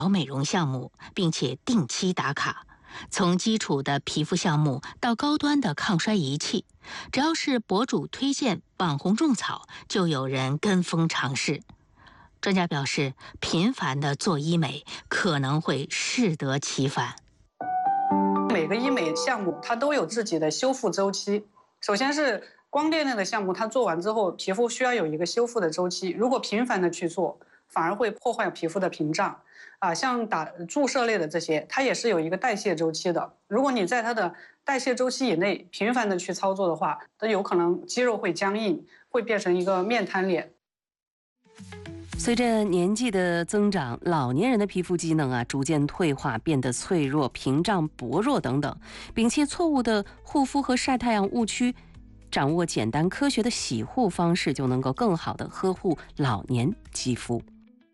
美容项目，并且定期打卡。从基础的皮肤项目到高端的抗衰仪器，只要是博主推荐、网红种草，就有人跟风尝试。专家表示，频繁的做医美可能会适得其反。 每个医美项目它都有自己的修复周期。首先是光电类的项目，它做完之后，皮肤需要有一个修复的周期。如果频繁的去做，反而会破坏皮肤的屏障。像打注射类的这些，它也是有一个代谢周期的。如果你在它的代谢周期以内频繁的去操作的话，它有可能肌肉会僵硬，会变成一个面瘫脸。 随着年纪的增长，老年人的皮肤机能逐渐退化，变得脆弱、屏障薄弱等等。摒弃错误的护肤和晒太阳误区，掌握简单科学的洗护方式，就能够更好地呵护老年肌肤。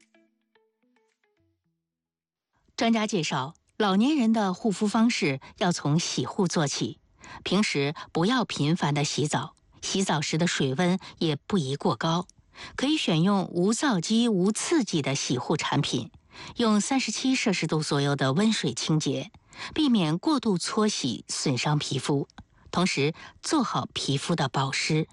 专家介绍，老年人的护肤方式要从洗护做起，平时不要频繁的洗澡，洗澡时的水温也不宜过高，可以选用无皂基、无刺激的洗护产品，用37摄氏度左右的温水清洁，避免过度搓洗损伤皮肤，同时做好皮肤的保湿。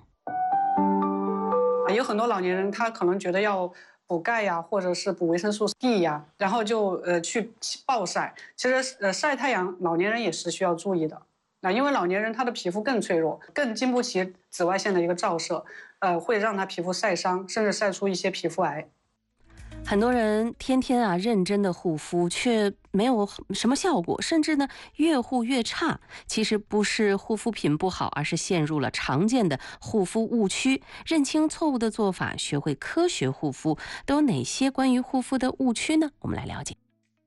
有很多老年人他可能觉得要补钙呀，或者是补维生素 D 呀，然后就去暴晒。其实晒太阳，老年人也是需要注意的。因为老年人他的皮肤更脆弱，更经不起紫外线的一个照射，会让他皮肤晒伤，甚至晒出一些皮肤癌。 很多人天天认真的护肤，却没有什么效果，甚至呢越护越差。其实不是护肤品不好，而是陷入了常见的护肤误区。认清错误的做法，学会科学护肤，都有哪些关于护肤的误区呢？我们来了解。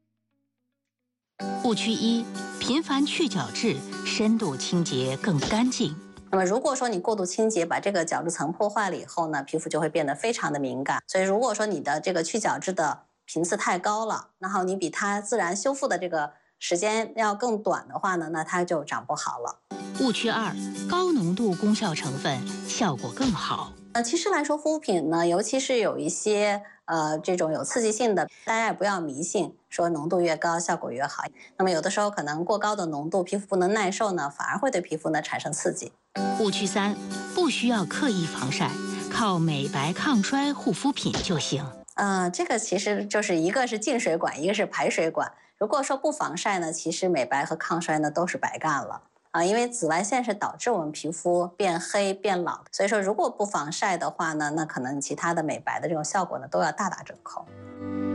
误区1：频繁去角质，深度清洁更干净。 那么如果说你过度清洁，把这个角质层破坏了以后呢，皮肤就会变得非常的敏感。所以如果说你的这个去角质的频次太高了，然后你比它自然修复的这个时间要更短的话呢，那它就长不好了。 误区2：高浓度功效成分效果更好。 其实来说，护肤品呢，尤其是有一些这种有刺激性的，大家也不要迷信，说浓度越高效果越好。那么有的时候可能过高的浓度，皮肤不能耐受呢，反而会对皮肤呢产生刺激。 误区3：不需要刻意防晒，靠美白抗衰护肤品就行。 这个其实就是一个是进水管，一个是排水管。如果说不防晒呢，其实美白和抗衰呢都是白干了。因为紫外线是导致我们皮肤变黑变老的，所以说如果不防晒的话呢，那可能其他的美白的这种效果呢都要大打折扣。